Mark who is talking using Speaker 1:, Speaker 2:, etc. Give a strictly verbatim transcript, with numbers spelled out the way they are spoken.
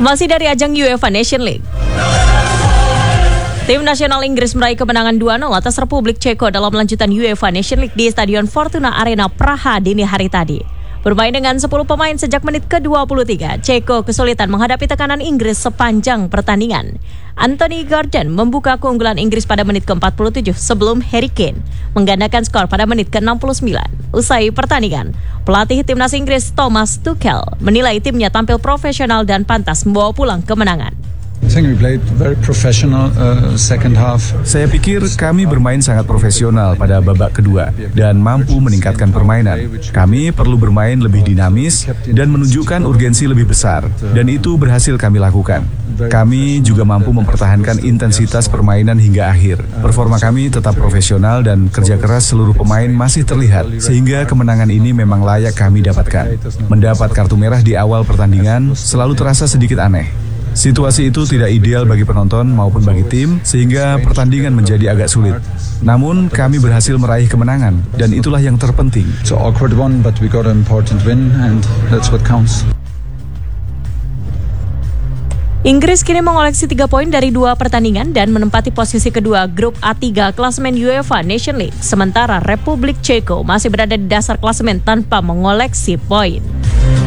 Speaker 1: Masih dari ajang UEFA Nation League. Tim nasional Inggris meraih kemenangan dua nol atas Republik Ceko dalam lanjutan UEFA Nation League di Stadion Fortuna Arena Praha dini hari tadi. Bermain dengan sepuluh pemain sejak menit ke dua puluh tiga, Ceko kesulitan menghadapi tekanan Inggris sepanjang pertandingan. Anthony Gordon membuka keunggulan Inggris pada menit ke empat puluh tujuh sebelum Harry Kane menggandakan skor pada menit ke enam puluh sembilan. Usai pertandingan, pelatih timnas Inggris Thomas Tuchel menilai timnya tampil profesional dan pantas membawa pulang kemenangan.
Speaker 2: Saya pikir kami bermain sangat profesional pada babak kedua dan mampu meningkatkan permainan. Kami perlu bermain lebih dinamis dan menunjukkan urgensi lebih besar, dan itu berhasil kami lakukan. Kami juga mampu mempertahankan intensitas permainan hingga akhir. Performa kami tetap profesional dan kerja keras seluruh pemain masih terlihat, sehingga kemenangan ini memang layak kami dapatkan. Mendapat kartu merah di awal pertandingan selalu terasa sedikit aneh. Situasi itu tidak ideal bagi penonton maupun bagi tim, sehingga pertandingan menjadi agak sulit. Namun, kami berhasil meraih kemenangan, dan itulah yang terpenting.
Speaker 3: It's an awkward one, but we got an important win, and that's what counts.
Speaker 1: Inggris kini mengoleksi tiga poin dari dua pertandingan dan menempati posisi kedua grup A tiga klasemen UEFA Nation League. Sementara Republik Ceko masih berada di dasar klasemen tanpa mengoleksi poin.